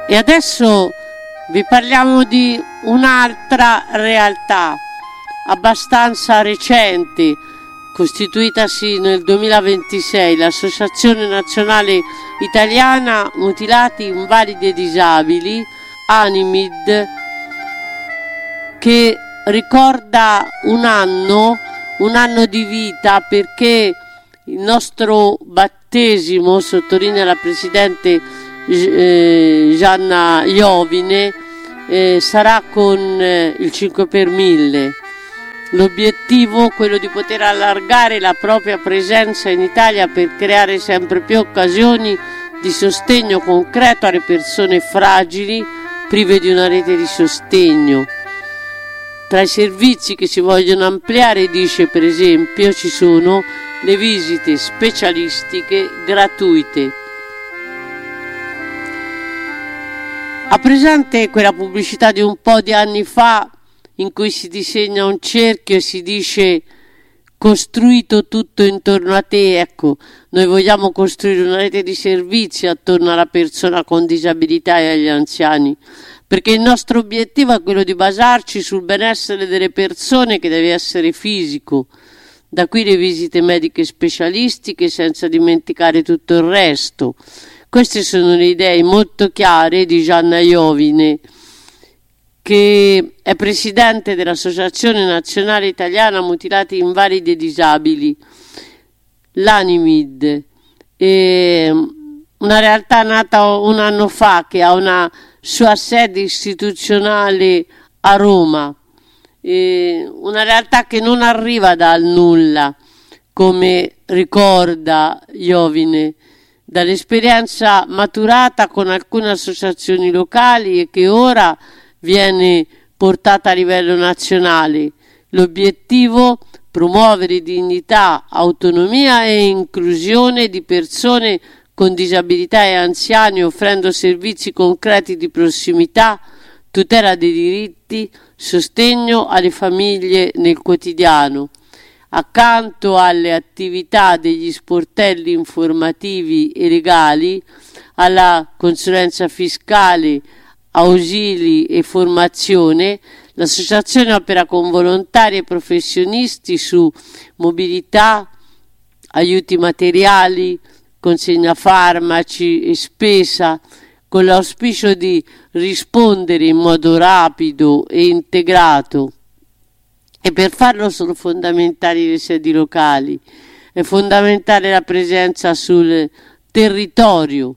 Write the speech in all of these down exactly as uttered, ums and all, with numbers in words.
E adesso vi parliamo di un'altra realtà abbastanza recente, costituitasi nel duemilaventisei, l'Associazione Nazionale Italiana Mutilati, Invalidi e Disabili, ANIMID, che ricorda un anno, un anno di vita, perché il nostro battesimo, sottolinea la Presidente eh, Gianna Iovine, eh, sarà con eh, il cinque per mille. L'obiettivo è quello di poter allargare la propria presenza in Italia per creare sempre più occasioni di sostegno concreto alle persone fragili, prive di una rete di sostegno. Tra i servizi che si vogliono ampliare, dice, per esempio, ci sono le visite specialistiche gratuite. Ha presente quella pubblicità di un po' di anni fa in cui si disegna un cerchio e si dice costruito tutto intorno a te? Ecco, noi vogliamo costruire una rete di servizi attorno alla persona con disabilità e agli anziani, perché il nostro obiettivo è quello di basarci sul benessere delle persone, che deve essere fisico. Da qui le visite mediche specialistiche, senza dimenticare tutto il resto. Queste sono le idee molto chiare di Gianna Iovine, che è presidente dell'Associazione Nazionale Italiana Mutilati, Invalidi e Disabili, l'ANIMID, e una realtà nata un anno fa, che ha una sua sede istituzionale a Roma, e una realtà che non arriva dal nulla, come ricorda Iovine, dall'esperienza maturata con alcune associazioni locali e che ora viene portata a livello nazionale. L'obiettivo: promuovere dignità, autonomia e inclusione di persone con disabilità e anziani, offrendo servizi concreti di prossimità, tutela dei diritti, sostegno alle famiglie nel quotidiano. Accanto alle attività degli sportelli informativi e legali, alla consulenza fiscale, ausili e formazione, l'associazione opera con volontari e professionisti su mobilità, aiuti materiali, consegna farmaci e spesa, con l'auspicio di rispondere in modo rapido e integrato. E per farlo sono fondamentali le sedi locali, è fondamentale la presenza sul territorio,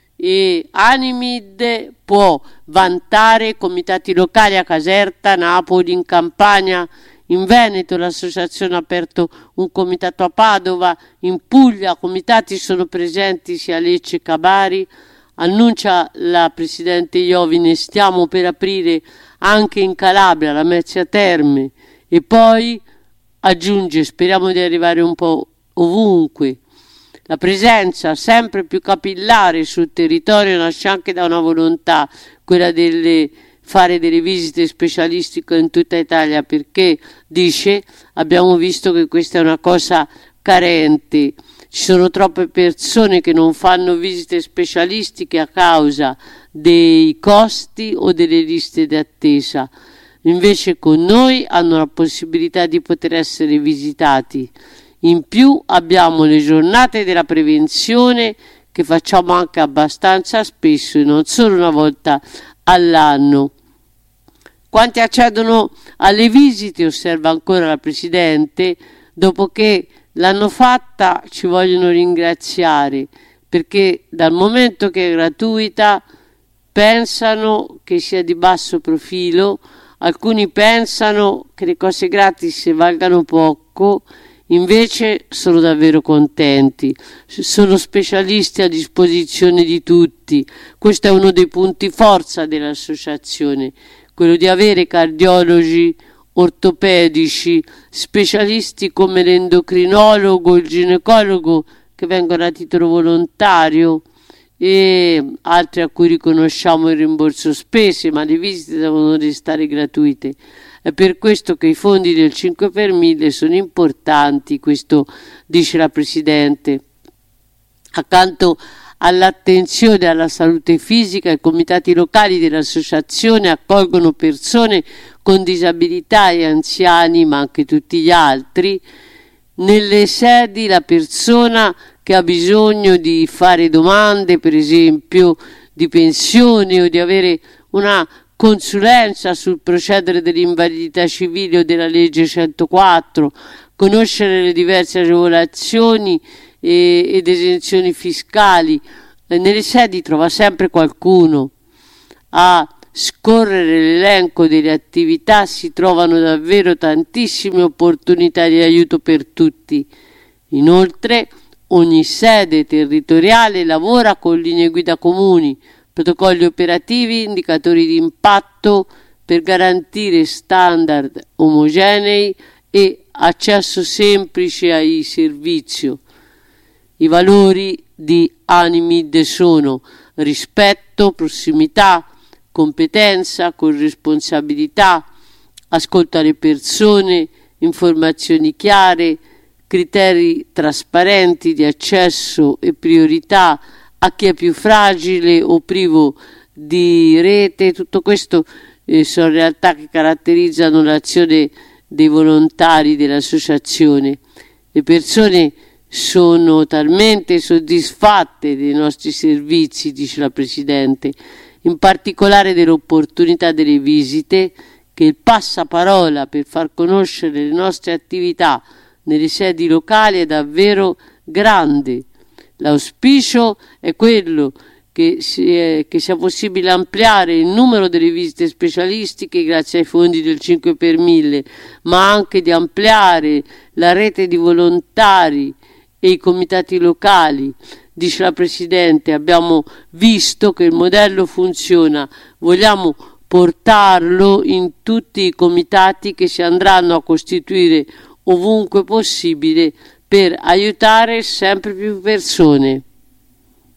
e ANIMID può vantare comitati locali a Caserta, Napoli, in Campania, in Veneto l'associazione ha aperto un comitato a Padova, in Puglia comitati sono presenti sia a Lecce che a Bari. Annuncia la Presidente Iovine, stiamo per aprire anche in Calabria, la Mezzia Terme, e poi aggiunge, speriamo di arrivare un po' ovunque. La presenza sempre più capillare sul territorio nasce anche da una volontà, quella di fare delle visite specialistiche in tutta Italia, perché, dice, abbiamo visto che questa è una cosa carente. Ci sono troppe persone che non fanno visite specialistiche a causa dei costi o delle liste di attesa. Invece con noi hanno la possibilità di poter essere visitati. In più abbiamo le giornate della prevenzione, che facciamo anche abbastanza spesso e non solo una volta all'anno. Quanti accedono alle visite, osserva ancora la Presidente, dopo che l'hanno fatta ci vogliono ringraziare, perché dal momento che è gratuita pensano che sia di basso profilo, alcuni pensano che le cose gratis valgano poco, invece sono davvero contenti, sono specialisti a disposizione di tutti. Questo è uno dei punti forza dell'associazione, quello di avere cardiologi, ortopedici, specialisti come l'endocrinologo, il ginecologo, che vengono a titolo volontario, e altri a cui riconosciamo il rimborso spese, ma le visite devono restare gratuite. È per questo che i fondi del cinque per mille sono importanti, questo dice la Presidente. Accanto all'attenzione alla salute fisica, i comitati locali dell'associazione accolgono persone con disabilità e anziani, ma anche tutti gli altri. Nelle sedi la persona che ha bisogno di fare domande, per esempio di pensione o di avere una consulenza sul procedere dell'invalidità civile o della legge centoquattro, conoscere le diverse agevolazioni e, ed esenzioni fiscali. E nelle sedi trova sempre qualcuno. A scorrere l'elenco delle attività si trovano davvero tantissime opportunità di aiuto per tutti. Inoltre ogni sede territoriale lavora con linee guida comuni, protocolli operativi, indicatori di impatto per garantire standard omogenei e accesso semplice ai servizi. I valori di Animid sono rispetto, prossimità, competenza, corresponsabilità, ascolto alle persone, informazioni chiare, criteri trasparenti di accesso e priorità a chi è più fragile o privo di rete. Tutto questo eh, sono realtà che caratterizzano l'azione dei volontari dell'associazione. Le persone sono talmente soddisfatte dei nostri servizi, dice la Presidente, in particolare dell'opportunità delle visite, che il passaparola per far conoscere le nostre attività nelle sedi locali è davvero grande. L'auspicio è quello che, sia, che sia possibile ampliare il numero delle visite specialistiche grazie ai fondi del cinque per mille, ma anche di ampliare la rete di volontari e i comitati locali. Dice la Presidente, abbiamo visto che il modello funziona, vogliamo portarlo in tutti i comitati che si andranno a costituire ovunque possibile per aiutare sempre più persone.